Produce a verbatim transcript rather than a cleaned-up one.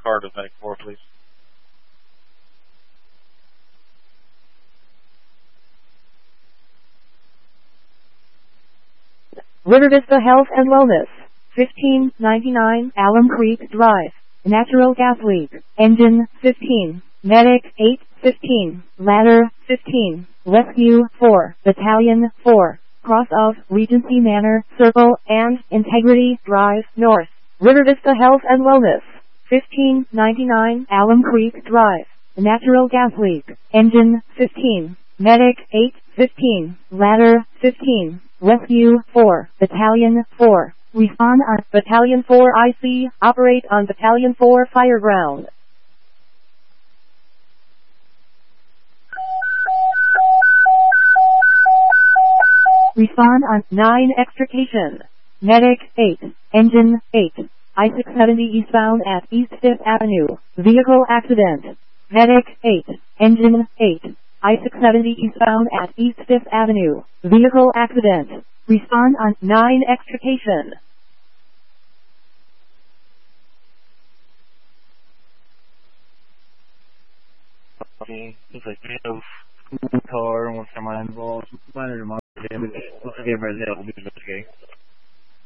car to Medic four, please. River Vista Health and Wellness, fifteen ninety-nine Alum Creek Drive, natural gas leak, engine fifteen, medic eight fifteen, ladder fifteen, rescue four, battalion four, cross of Regency Manor, Circle, and Integrity Drive North. River Vista Health and Wellness, fifteen ninety-nine Alum Creek Drive, natural gas leak, engine fifteen, medic eight fifteen, ladder fifteen, rescue four, battalion four. Respond on Battalion four I C, operate on Battalion four fire ground. Respond on nine extrication. Medic eight, engine eight, I six seventy eastbound at East fifth Avenue, vehicle accident. Medic eight, engine eight, I six seventy eastbound at East fifth Avenue, vehicle accident. Respond on nine extrication. Okay, looks like we have school car and one semi involved. Minor amount of damage. Looks like everybody's able to be investigating.